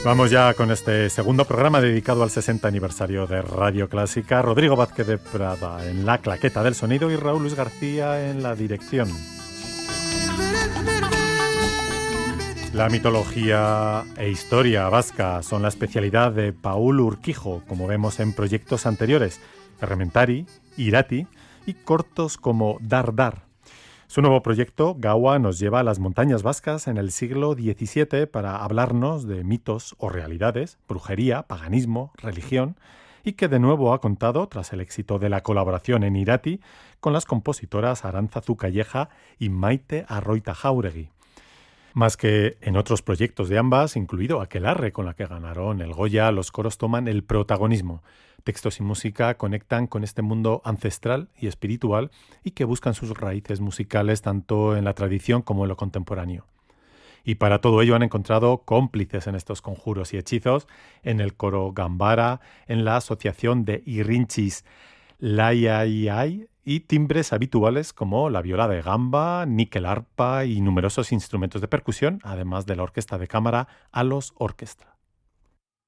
Vamos ya con este segundo programa dedicado al 60 aniversario de Radio Clásica. Rodrigo Vázquez de Prada en la claqueta del sonido y Raúl Luis García en la dirección. La mitología e historia vasca son la especialidad de Paul Urquijo, como vemos en proyectos anteriores, Errementari, Irati y cortos como Dar Dar. Su nuevo proyecto, Gaua, nos lleva a las montañas vascas en el siglo XVII para hablarnos de mitos o realidades, brujería, paganismo, religión, y que de nuevo ha contado, tras el éxito de la colaboración en Irati, con las compositoras Arantzazu Calleja y Maite Arroita Jauregui. Más que en otros proyectos de ambas, incluido Aquelarre, con la que ganaron el Goya, los coros toman el protagonismo. Textos y música conectan con este mundo ancestral y espiritual y que buscan sus raíces musicales tanto en la tradición como en lo contemporáneo. Y para todo ello han encontrado cómplices en estos conjuros y hechizos, en el coro Gambara, en la asociación de Irrinchis Layaiai y timbres habituales como la viola de gamba, níquel arpa y numerosos instrumentos de percusión, además de la orquesta de cámara Alos Orquestra.